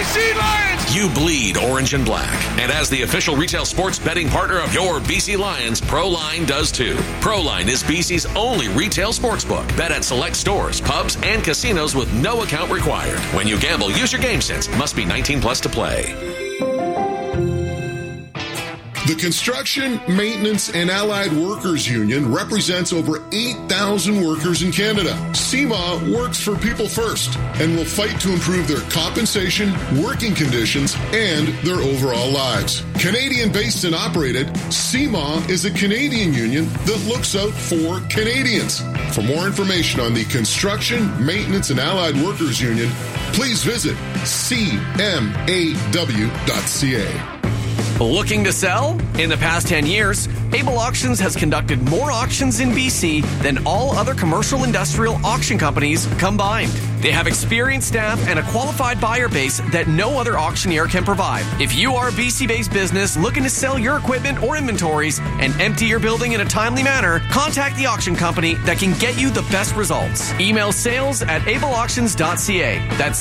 BC Lions! You bleed orange and black. And as the official retail sports betting partner of your BC Lions, ProLine does too. ProLine is BC's only retail sportsbook. Bet at select stores, pubs, and casinos with no account required. When you gamble, use your game sense. Must be 18 plus to play. The Construction, Maintenance, and Allied Workers Union represents over 8,000 workers in Canada. CMA works for people first and will fight to improve their compensation, working conditions, and their overall lives. Canadian-based and operated, CMA is a Canadian union that looks out for Canadians. For more information on the Construction, Maintenance, and Allied Workers Union, please visit cmaw.ca. Looking to sell? In the past 10 years, Able Auctions has conducted more auctions in BC than all other commercial industrial auction companies combined. They have experienced staff and a qualified buyer base that no other auctioneer can provide. If you are a BC-based business looking to sell your equipment or inventories and empty your building in a timely manner, contact the auction company that can get you the best results. Email sales@ableauctions.ca. That's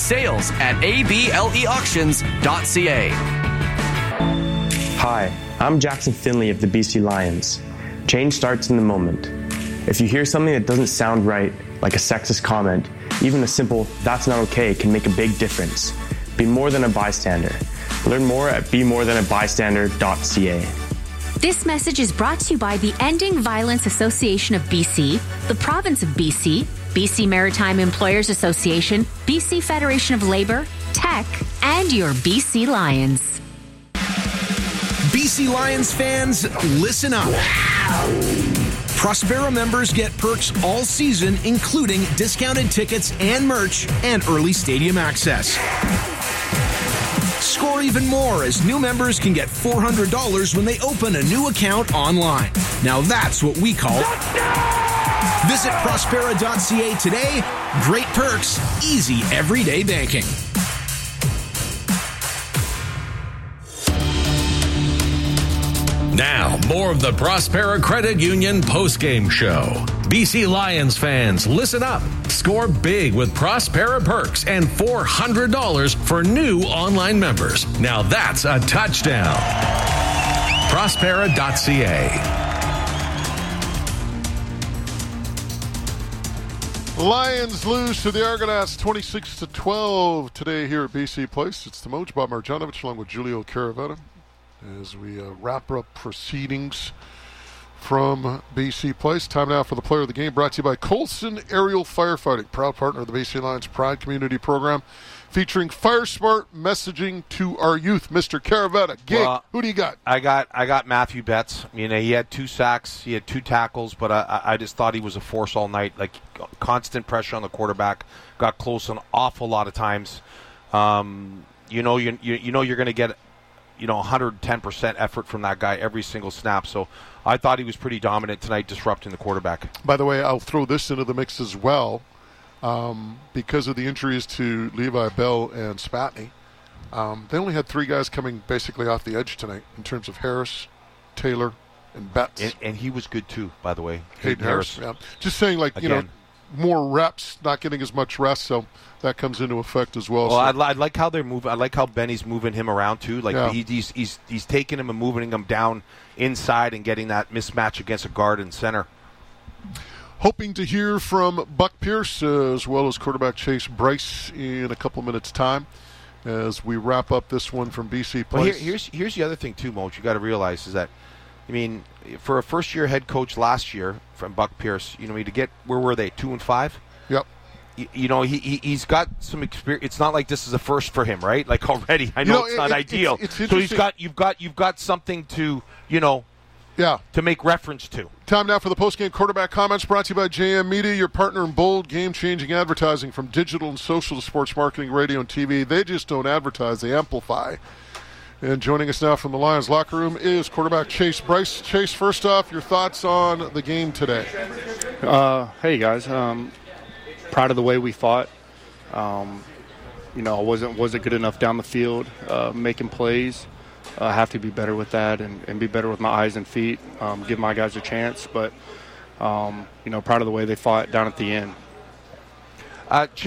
sales@ableauctions.ca. Hi, I'm Jackson Finley of the BC Lions. Change starts in the moment. If you hear something that doesn't sound right, like a sexist comment, even a simple, "that's not okay," can make a big difference. Be more than a bystander. Learn more at bemorethanabystander.ca. This message is brought to you by the Ending Violence Association of BC, the Province of BC, BC Maritime Employers Association, BC Federation of Labour, Tech, and your BC Lions. BC Lions fans, listen up. Prospera members get perks all season, including discounted tickets and merch and early stadium access. Score even more as new members can get $400 when they open a new account online. Now that's what we call Visit Prospera.ca today. Great perks, easy everyday banking. Now, more of the Prospera Credit Union postgame show. BC Lions fans, listen up. Score big with Prospera perks and $400 for new online members. Now that's a touchdown. Prospera.ca. Lions lose to the Argonauts 26-12 today here at BC Place. It's the Moj, Bob Marjanovic, along with Julio Caravetta, as we wrap up proceedings from BC Place. Time now for the player of the game, brought to you by Colson Aerial Firefighting, proud partner of the BC Lions Pride Community Program, featuring fire smart messaging to our youth. Mr. Caravetta, who do you got? I got Matthew Betts. You know, he had 2 sacks, he had 2 tackles, but I just thought he was a force all night. Like, constant pressure on the quarterback, got close an awful lot of times. You know you're going to get 110% effort from that guy every single snap. So I thought he was pretty dominant tonight, disrupting the quarterback. By the way, I'll throw this into the mix as well. Because of the injuries to Levi Bell and Spatney, they only had 3 guys coming basically off the edge tonight in terms of Harris, Taylor, and Betts. And he was good too, by the way. Hayden Harris. Yeah. Just saying, more reps, not getting as much rest, so that comes into effect as well. Well, I like how they're moving. I like how Benny's moving him around too. He's taking him and moving him down inside and getting that mismatch against a guard and center. Hoping to hear from Buck Pierce as well as quarterback Chase Bryce in a couple minutes' time as we wrap up this one from BC Place. Well, here's the other thing too, Moch. You got to realize is that, I mean, for a first-year head coach last year from Buck Pierce, to get where were they 2-5? Yep. He's got some experience. It's not like this is a first for him, right? Like already, I know it's not ideal. So you've got something to to make reference to. Time now for the post-game quarterback comments, brought to you by JM Media, your partner in bold, game-changing advertising from digital and social to sports marketing, radio, and TV. They just don't advertise, they amplify. And joining us now from the Lions locker room is quarterback Chase Bryce. Chase, first off, your thoughts on the game today? Hey, guys. Proud of the way we fought. I wasn't good enough down the field making plays. I have to be better with that and be better with my eyes and feet, give my guys a chance. But, proud of the way they fought down at the end.